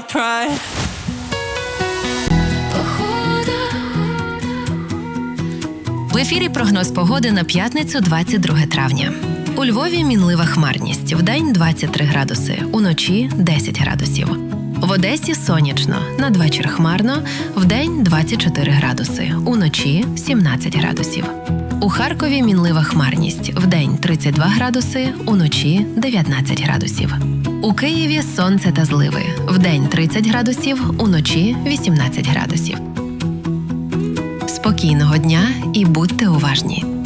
pride. В ефірі прогноз погоди на п'ятницю, 22 травня. У Львові мінлива хмарність. Вдень 23 градуси, уночі 10 градусів. В Одесі сонячно, надвечір хмарно, вдень 24 градуси, уночі 17 градусів. У Харкові мінлива хмарність. Вдень 32 градуси, уночі 19 градусів. У Києві сонце та зливи. Вдень 30 градусів, уночі 18 градусів. Спокійного дня і будьте уважні.